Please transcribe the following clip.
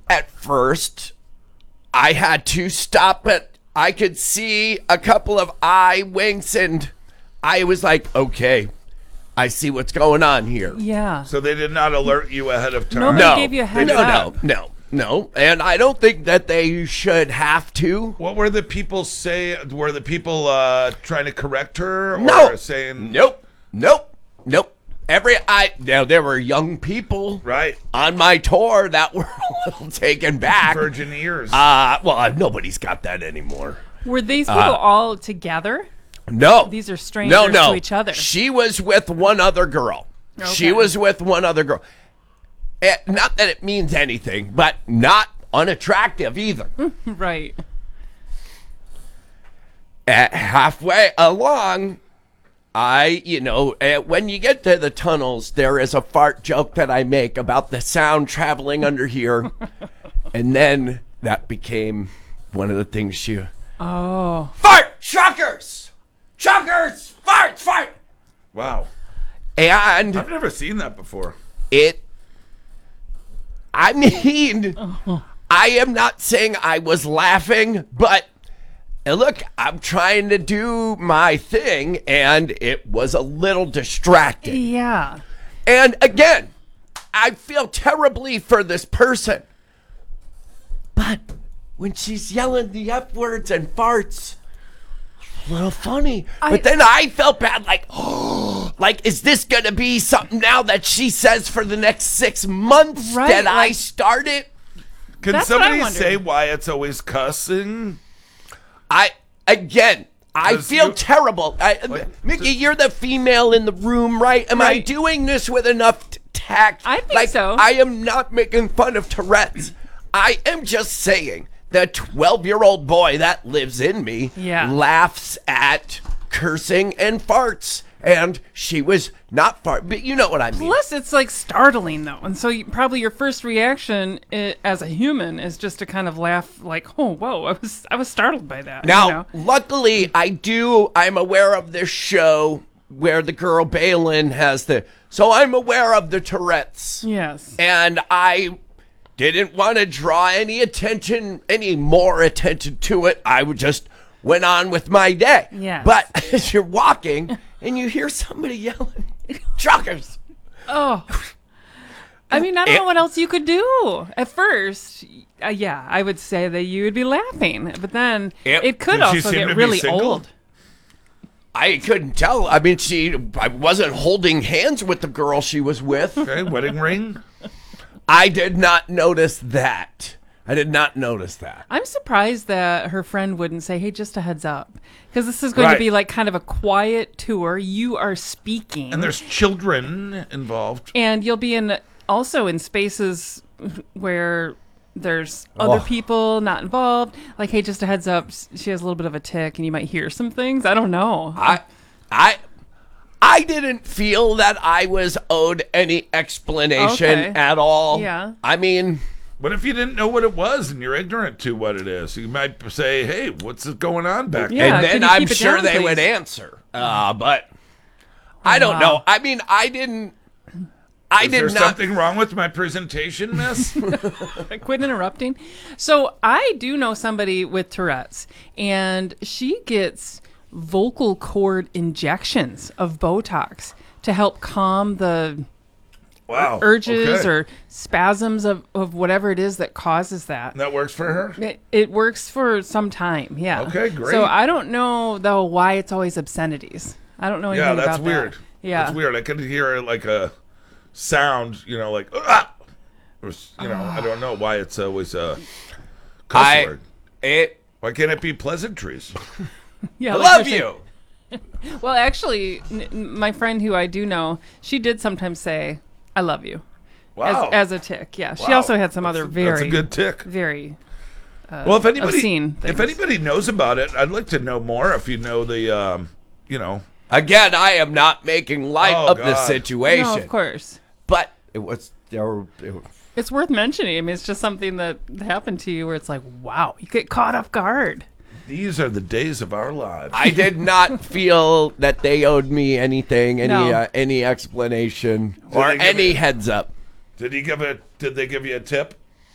at first, I had to stop it. I could see a couple of eye winks, and I was like, okay, I see what's going on here. Yeah. So they did not alert you ahead of time? Nobody gave you a heads up. No. And I don't think that they should have to. What were the people say? Were the people trying to correct her? Or No. saying... Nope. Now there were young people Right. on my tour that were a little taken back. Virgin ears. Well, nobody's got that anymore. Were these people all together? No. These are strangers to each other. She was with one other girl. Okay. She was with one other girl. Not that it means anything, but not unattractive either. Right. Halfway along, when you get to the tunnels, there is a fart joke that I make about the sound traveling under here. And then that became one of the things she... Oh. Fart! Shockers! Shockers! Fart! Fart! Wow. And I've never seen that before. I am not saying I was laughing, but look, I'm trying to do my thing, and it was a little distracting. Yeah. And again, I feel terribly for this person. But when she's yelling the F words and farts, a little funny. But then I felt bad, like, is this going to be something now that she says for the next 6 months that I start it? Can That's what I somebody wondered. say why it's always cussing? I feel terrible. Mickey, you're the female in the room, right? Am I doing this with enough tact? I think so. I am not making fun of Tourette's. I am just saying the 12-year-old boy that lives in me laughs at cursing and farts. And she was not fart, but you know what I mean. Plus, it's like startling though, and so probably your first reaction as a human is just to kind of laugh, like, "Oh, whoa! I was startled by that." Now, luckily, I'm aware of this show where the girl Balin has so I'm aware of the Tourette's. Yes. And I didn't want to draw any more attention to it. I would just went on with my day. Yes. But as you're walking and you hear somebody yelling, "Truckers!" Oh. I mean, I don't know what else you could do. At first, I would say that you would be laughing, but then it could also get really old. I couldn't tell. I mean, I wasn't holding hands with the girl she was with. Okay, wedding ring? I did not notice that. I'm surprised that her friend wouldn't say, "Hey, just a heads up." Because this is going to be like kind of a quiet tour. You are speaking. And there's children involved. And you'll be also in spaces where there's other people not involved. Like, "Hey, just a heads up, she has a little bit of a tick and you might hear some things." I don't know. I didn't feel that I was owed any explanation at all. Yeah. I mean... What if you didn't know what it was and you're ignorant to what it is? You might say, "Hey, what's going on back there?" And then I'm sure they would answer. But I don't know. I mean, Is there something wrong with my presentation, miss? Quit interrupting. So I do know somebody with Tourette's, and she gets vocal cord injections of Botox to help calm the urges or spasms of whatever it is that causes that. That works for her? It works for some time, yeah. Okay, great. So I don't know, though, why it's always obscenities. I don't know anything about that. Yeah, that's weird. Yeah. That's weird. I could hear like a sound, like, ah! Or, I don't know why it's always a cuss word. Why can't it be pleasantries? Yeah, I love you. Well, actually, my friend who I do know, she did sometimes say, "I love you." Wow. As a tick, yeah. She also had some other That's a good tick. Very well, if obscene things. If anybody knows about it, I'd like to know more. If you know the, Again, I am not making light of the situation. No, of course. But it was... It's worth mentioning. I mean, it's just something that happened to you where it's like, wow, you get caught off guard. These are the days of our lives. I did not feel that they owed me anything, any explanation, or any heads up. Did they give you a tip?